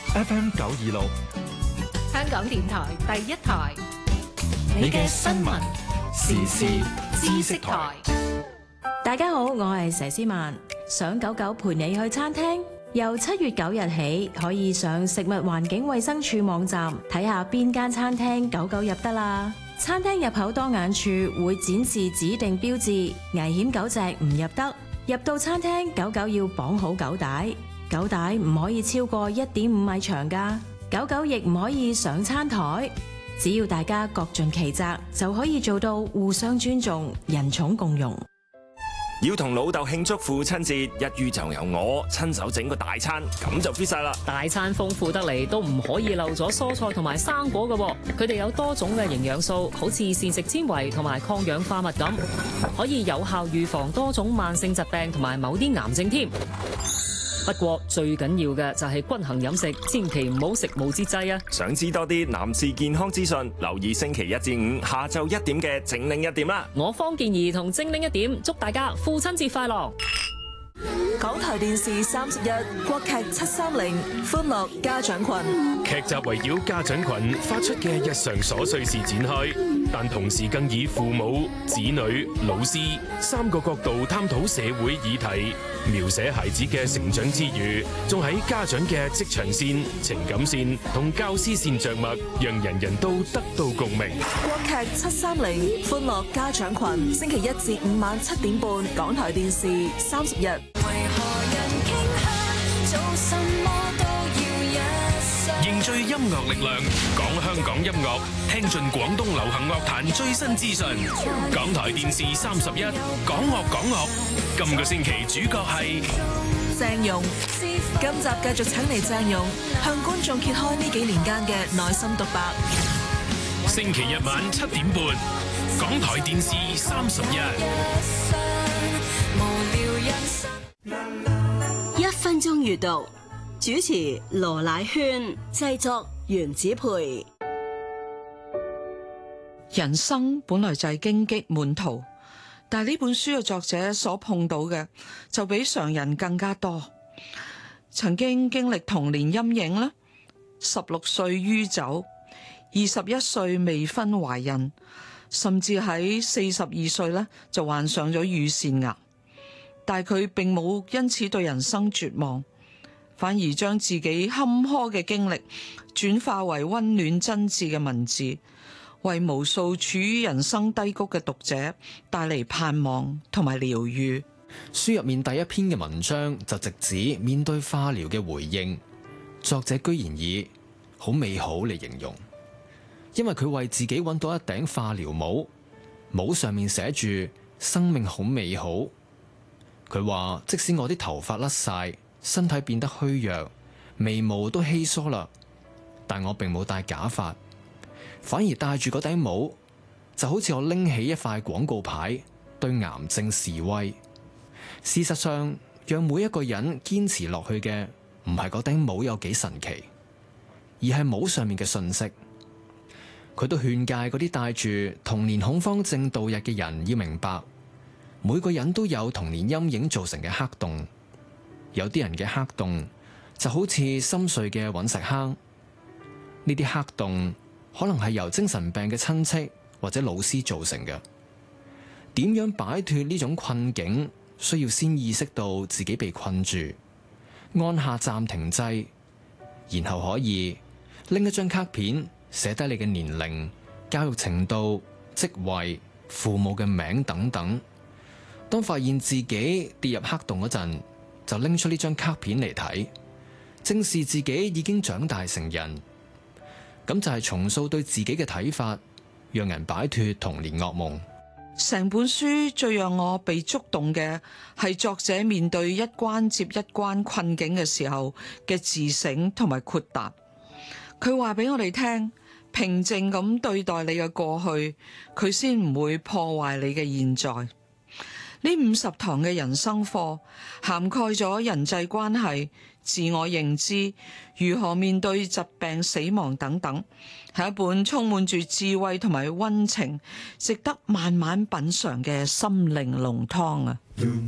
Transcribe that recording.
FM 926， 香港電台第一台， 你嘅新聞時事知識台。 大家好，我係佘詩曼。想狗狗陪你去餐廳，由7月9日起可以上食物環境衛生署網站睇下邊間餐廳狗狗入得啦。餐廳入口當眼處會展示指定標誌，危險狗隻唔入得。入到餐廳，狗狗要綁好狗帶，狗帶唔可以超過1.5米長㗎。狗狗亦唔可以上餐台。只要大家各盡其責，就可以做到互相尊重、人寵共融。 要同老豆慶祝父親節，一於就由我親手整個大餐，咁就 fit 晒啦。 大餐豐富得嚟，都唔可以漏咗蔬菜同埋生果㗎。佢哋有多種嘅營養素，好似膳食纖維同埋抗氧化物咁，可以有效預防多種慢性疾病同埋某啲癌症添。不過最緊要嘅就係均衡飲食，千祈唔好食無節制啊！ 想知多啲男士健康資訊，留意星期1至5下晝1點嘅精靈一點啦。 我方健儀同精靈一點，祝大家父親節快樂！ 港台電視31國劇730歡樂家長群， 劇集圍繞家長群發出嘅日常瑣碎事展開，但同時更以父母、子女、老師3個角度探討社會議題，描寫孩子嘅成長之餘，仲喺家長嘅職場線、情感線同教師線着墨，讓人人都得到共鳴。 國劇730歡樂家長群，星期1至5晚7點半，港台電視30日。 凝聚音樂力量，講香港音樂，聽盡廣東流行樂壇最新資訊。港台電視31，講樂講樂。今個星期主角係鄭融。今集繼續請嚟鄭融，向觀眾揭開呢幾年間嘅內心獨白。 星期日晚7點半，港台電視31。 1分鐘閱讀，主持羅乃萱，製作袁子培。 人生本來就係荊棘滿途，但係呢本書嘅作者所碰到嘅就比常人更加多。曾經經歷童年陰影啦，16歲酗酒，21歲未婚懷孕，甚至喺42歲咧就患上咗乳腺癌。但係佢並冇因此對人生絕望，反而將自己坎坷嘅經歷轉化為溫暖真摯嘅文字，為無數處於人生低谷嘅讀者帶嚟盼望同埋療癒。 書入面第一篇嘅文章就直指面對化療嘅回應，作者居然以好美好嚟形容，因為佢為自己揾到一頂化療帽，帽上面寫住生命好美好。佢話即使我啲頭髮甩晒，身體變得虛弱，眉毛都稀疏啦，但我並冇戴假髮，反而戴住嗰頂帽，就好似我拎起一塊廣告牌對癌症示威。事實上，讓每一個人堅持落去嘅唔係嗰頂帽有幾神奇，而係帽上面嘅信息。佢都勸誡嗰啲帶住童年恐慌症度日嘅人要明白，每個人都有童年陰影造成嘅黑洞，有啲人嘅黑洞就好似深邃嘅隕石坑，呢啲黑洞可能係由精神病嘅親戚或者老師造成嘅。點樣擺脫呢種困境，需要先意識到自己被困住，按下暫停掣，然後可以拎一張卡片寫低你嘅年齡、教育程度、職位、父母嘅名等等。當發現自己跌入黑洞嗰陣，就拎出呢張卡片嚟睇，正視自己已經長大成人，咁就係重塑對自己嘅睇法，讓人擺脫童年噩夢。 成本書最讓我被觸動嘅係作者面對一關接一關困境嘅時候嘅自省同埋豁達。佢話俾我哋聽，平靜咁對待你嘅過去，佢先唔會破壞你嘅現在。呢50堂嘅人生課涵蓋咗人際關係、自我認知、如何面對疾病、死亡等等，係一本充滿住智慧同埋溫情，值得慢慢品嘗嘅心靈濃湯啊！